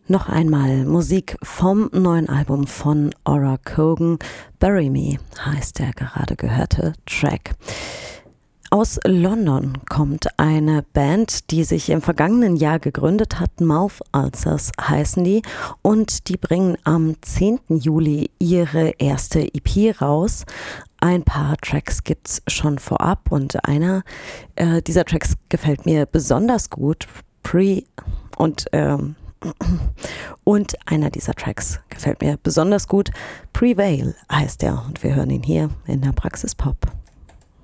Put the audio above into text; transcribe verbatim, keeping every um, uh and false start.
Noch einmal Musik vom neuen Album von Aura Cogan. Bury Me heißt der gerade gehörte Track. Aus London kommt eine Band, die sich im vergangenen Jahr gegründet hat. Mouth Ulcers heißen die. Und die bringen am zehnten Juli ihre erste E P raus. Ein paar Tracks gibt's schon vorab und einer äh, dieser Tracks gefällt mir besonders gut. Pre und ähm, Und einer dieser Tracks gefällt mir besonders gut. Prevail heißt er und wir hören ihn hier in der Praxis Pop.